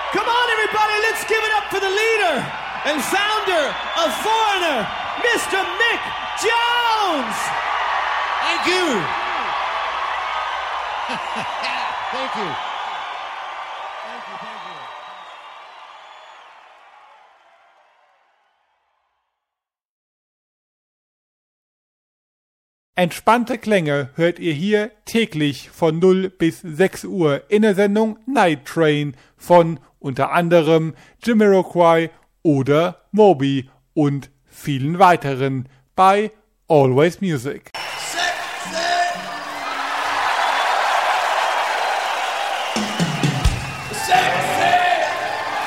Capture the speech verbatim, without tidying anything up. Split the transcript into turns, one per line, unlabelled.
Come on, everybody, let's give it up for the leader and founder of Foreigner, Mister Mick Jones.
Thank you. Thank you. Thank you, thank you.
Entspannte Klänge hört ihr hier täglich von null bis sechs Uhr in der Sendung Night Train von unter anderem Jamiroquai oder Moby und vielen weiteren bei Always Music.